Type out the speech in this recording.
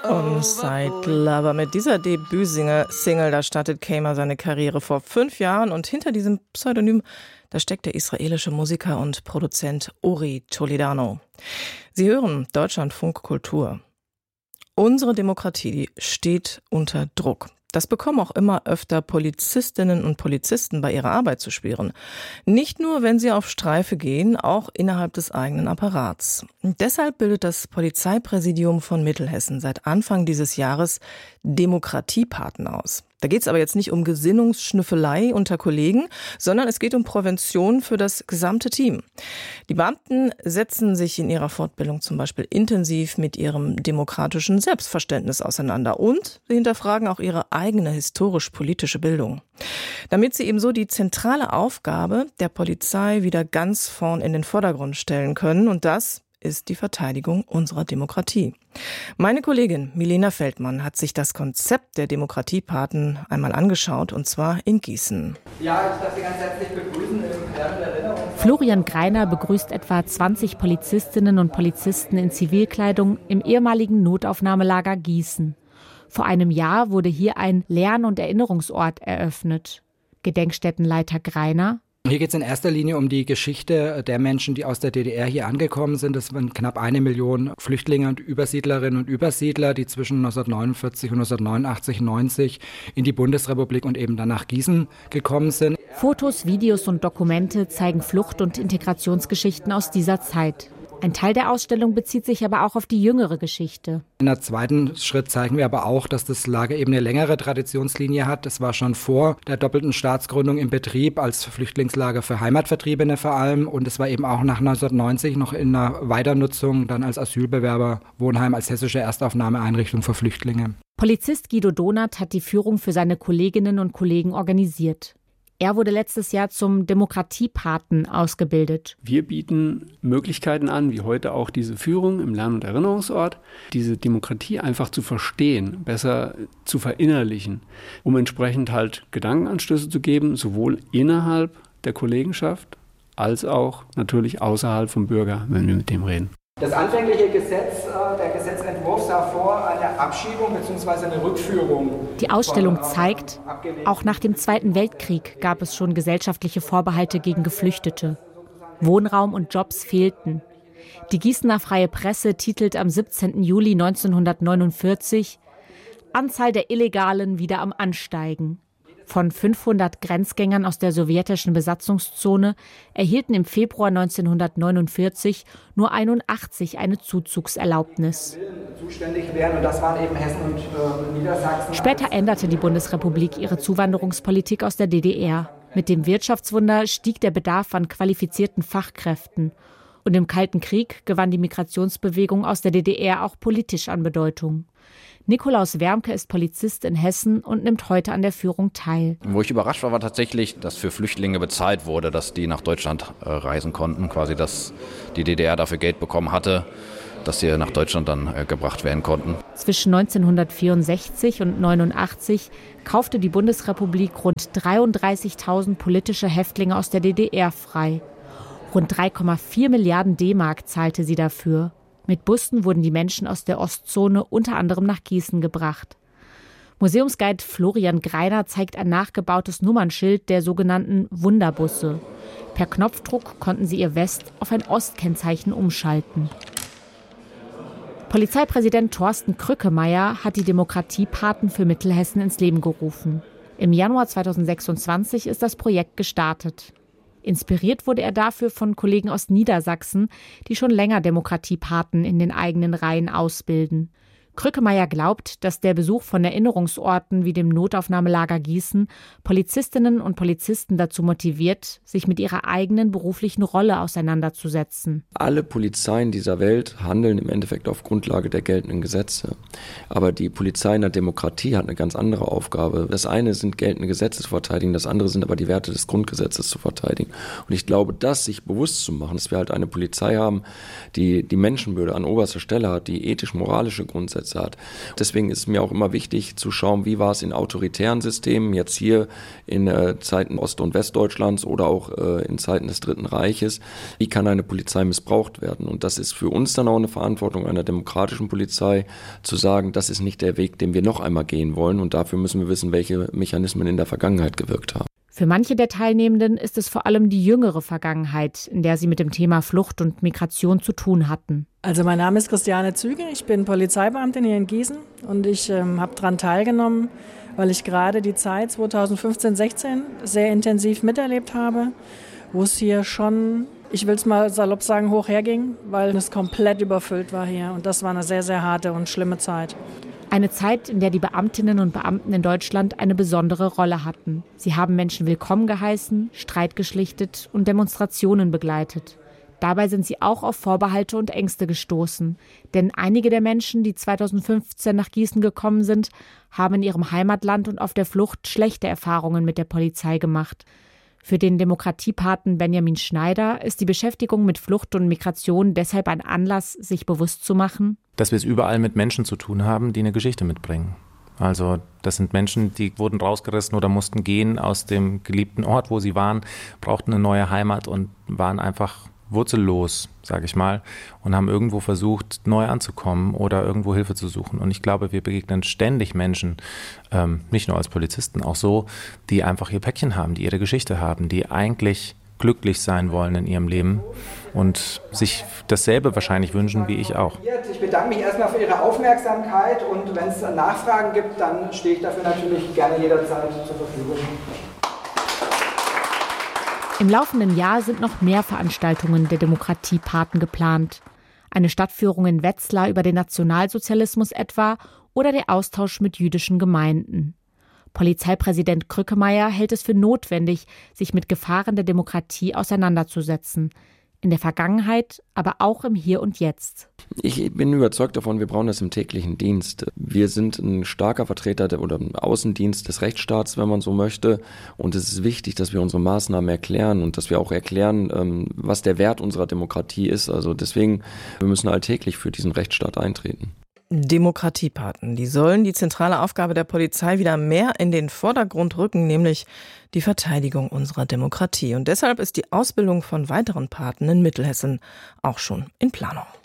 Onside Lover. Mit dieser Debütsingle, da startet Kaymer seine Karriere vor 5 Jahren und hinter diesem Pseudonym, da steckt der israelische Musiker und Produzent Uri Toledano. Sie hören Deutschlandfunk Kultur. Unsere Demokratie, die steht unter Druck. Das bekommen auch immer öfter Polizistinnen und Polizisten bei ihrer Arbeit zu spüren. Nicht nur, wenn sie auf Streife gehen, auch innerhalb des eigenen Apparats. Und deshalb bildet das Polizeipräsidium von Mittelhessen seit Anfang dieses Jahres Demokratiepaten aus. Da geht es aber jetzt nicht um Gesinnungsschnüffelei unter Kollegen, sondern es geht um Prävention für das gesamte Team. Die Beamten setzen sich in ihrer Fortbildung zum Beispiel intensiv mit ihrem demokratischen Selbstverständnis auseinander und sie hinterfragen auch ihre eigene historisch-politische Bildung. Damit sie ebenso die zentrale Aufgabe der Polizei wieder ganz vorn in den Vordergrund stellen können, und das ist die Verteidigung unserer Demokratie. Meine Kollegin Milena Feldmann hat sich das Konzept der Demokratiepaten einmal angeschaut, und zwar in Gießen. Ja, ich darf Sie ganz herzlich begrüßen im Herrn der Erinnerung. Florian Greiner begrüßt etwa 20 Polizistinnen und Polizisten in Zivilkleidung im ehemaligen Notaufnahmelager Gießen. Vor einem Jahr wurde hier ein Lern- und Erinnerungsort eröffnet. Gedenkstättenleiter Greiner: Hier geht es in erster Linie um die Geschichte der Menschen, die aus der DDR hier angekommen sind. Das waren knapp 1 Million Flüchtlinge und Übersiedlerinnen und Übersiedler, die zwischen 1949 und 1989, 90 in die Bundesrepublik und eben dann nach Gießen gekommen sind. Fotos, Videos und Dokumente zeigen Flucht- und Integrationsgeschichten aus dieser Zeit. Ein Teil der Ausstellung bezieht sich aber auch auf die jüngere Geschichte. In der zweiten Schritt zeigen wir aber auch, dass das Lager eben eine längere Traditionslinie hat. Das war schon vor der doppelten Staatsgründung im Betrieb, als Flüchtlingslager für Heimatvertriebene vor allem. Und es war eben auch nach 1990 noch in einer Weiternutzung, dann als Asylbewerberwohnheim, als hessische Erstaufnahmeeinrichtung für Flüchtlinge. Polizist Guido Donath hat die Führung für seine Kolleginnen und Kollegen organisiert. Er wurde letztes Jahr zum Demokratiepaten ausgebildet. Wir bieten Möglichkeiten an, wie heute auch diese Führung im Lern- und Erinnerungsort, diese Demokratie einfach zu verstehen, besser zu verinnerlichen, um entsprechend halt Gedankenanstöße zu geben, sowohl innerhalb der Kollegenschaft als auch natürlich außerhalb vom Bürger, wenn wir mit dem reden. Das anfängliche Gesetz, der Gesetzentwurf sah vor eine Abschiebung bzw. eine Rückführung. Die Ausstellung zeigt, auch nach dem Zweiten Weltkrieg gab es schon gesellschaftliche Vorbehalte gegen Geflüchtete. Wohnraum und Jobs fehlten. Die Gießener Freie Presse titelt am 17. Juli 1949: Anzahl der Illegalen wieder am Ansteigen. Von 500 Grenzgängern aus der sowjetischen Besatzungszone erhielten im Februar 1949 nur 81 eine Zuzugserlaubnis. Zuständig wären, und das waren eben Hessen und Niedersachsen. Später änderte die Bundesrepublik ihre Zuwanderungspolitik aus der DDR. Mit dem Wirtschaftswunder stieg der Bedarf an qualifizierten Fachkräften. Und im Kalten Krieg gewann die Migrationsbewegung aus der DDR auch politisch an Bedeutung. Nikolaus Wermke ist Polizist in Hessen und nimmt heute an der Führung teil. Wo ich überrascht war tatsächlich, dass für Flüchtlinge bezahlt wurde, dass die nach Deutschland reisen konnten. Quasi, dass die DDR dafür Geld bekommen hatte, dass sie nach Deutschland dann gebracht werden konnten. Zwischen 1964 und 1989 kaufte die Bundesrepublik rund 33.000 politische Häftlinge aus der DDR frei. Rund 3,4 Milliarden D-Mark zahlte sie dafür. Mit Bussen wurden die Menschen aus der Ostzone unter anderem nach Gießen gebracht. Museumsguide Florian Greiner zeigt ein nachgebautes Nummernschild der sogenannten Wunderbusse. Per Knopfdruck konnten sie ihr West- auf ein Ostkennzeichen umschalten. Polizeipräsident Thorsten Krückemeier hat die Demokratiepaten für Mittelhessen ins Leben gerufen. Im Januar 2026 ist das Projekt gestartet. Inspiriert wurde er dafür von Kollegen aus Niedersachsen, die schon länger Demokratiepaten in den eigenen Reihen ausbilden. Krückemeier glaubt, dass der Besuch von Erinnerungsorten wie dem Notaufnahmelager Gießen Polizistinnen und Polizisten dazu motiviert, sich mit ihrer eigenen beruflichen Rolle auseinanderzusetzen. Alle Polizeien dieser Welt handeln im Endeffekt auf Grundlage der geltenden Gesetze. Aber die Polizei in der Demokratie hat eine ganz andere Aufgabe. Das eine sind geltende Gesetze zu verteidigen, das andere sind aber die Werte des Grundgesetzes zu verteidigen. Und ich glaube, das sich bewusst zu machen, dass wir halt eine Polizei haben, die die Menschenwürde an oberster Stelle hat, die ethisch-moralische Grundsätze Grundgesetze hat. Deswegen ist es mir auch immer wichtig zu schauen, wie war es in autoritären Systemen, jetzt hier in Zeiten Ost- und Westdeutschlands oder auch in Zeiten des Dritten Reiches, wie kann eine Polizei missbraucht werden? Und das ist für uns dann auch eine Verantwortung einer demokratischen Polizei, zu sagen, das ist nicht der Weg, den wir noch einmal gehen wollen und dafür müssen wir wissen, welche Mechanismen in der Vergangenheit gewirkt haben. Für manche der Teilnehmenden ist es vor allem die jüngere Vergangenheit, in der sie mit dem Thema Flucht und Migration zu tun hatten. Also mein Name ist Christiane Züge, ich bin Polizeibeamtin hier in Gießen und ich habe daran teilgenommen, weil ich gerade die Zeit 2015-16 sehr intensiv miterlebt habe, wo es hier schon, ich will es mal salopp sagen, hoch herging, weil es komplett überfüllt war hier und das war eine sehr, sehr harte und schlimme Zeit. Eine Zeit, in der die Beamtinnen und Beamten in Deutschland eine besondere Rolle hatten. Sie haben Menschen willkommen geheißen, Streit geschlichtet und Demonstrationen begleitet. Dabei sind sie auch auf Vorbehalte und Ängste gestoßen. Denn einige der Menschen, die 2015 nach Gießen gekommen sind, haben in ihrem Heimatland und auf der Flucht schlechte Erfahrungen mit der Polizei gemacht. Für den Demokratiepaten Benjamin Schneider ist die Beschäftigung mit Flucht und Migration deshalb ein Anlass, sich bewusst zu machen, dass wir es überall mit Menschen zu tun haben, die eine Geschichte mitbringen. Also das sind Menschen, die wurden rausgerissen oder mussten gehen aus dem geliebten Ort, wo sie waren, brauchten eine neue Heimat und waren einfach wurzellos, sage ich mal, und haben irgendwo versucht, neu anzukommen oder irgendwo Hilfe zu suchen. Und ich glaube, wir begegnen ständig Menschen, nicht nur als Polizisten, auch so, die einfach ihr Päckchen haben, die ihre Geschichte haben, die eigentlich glücklich sein wollen in ihrem Leben und sich dasselbe wahrscheinlich wünschen wie ich auch. Ich bedanke mich erstmal für Ihre Aufmerksamkeit und wenn es Nachfragen gibt, dann stehe ich dafür natürlich gerne jederzeit zur Verfügung. Im laufenden Jahr sind noch mehr Veranstaltungen der Demokratiepaten geplant. Eine Stadtführung in Wetzlar über den Nationalsozialismus etwa oder der Austausch mit jüdischen Gemeinden. Polizeipräsident Krückemeier hält es für notwendig, sich mit Gefahren der Demokratie auseinanderzusetzen. In der Vergangenheit, aber auch im Hier und Jetzt. Ich bin überzeugt davon, wir brauchen das im täglichen Dienst. Wir sind ein starker Vertreter oder ein Außendienst des Rechtsstaats, wenn man so möchte. Und es ist wichtig, dass wir unsere Maßnahmen erklären und dass wir auch erklären, was der Wert unserer Demokratie ist. Also deswegen, wir müssen alltäglich für diesen Rechtsstaat eintreten. Demokratiepaten, die sollen die zentrale Aufgabe der Polizei wieder mehr in den Vordergrund rücken, nämlich die Verteidigung unserer Demokratie. Und deshalb ist die Ausbildung von weiteren Paten in Mittelhessen auch schon in Planung.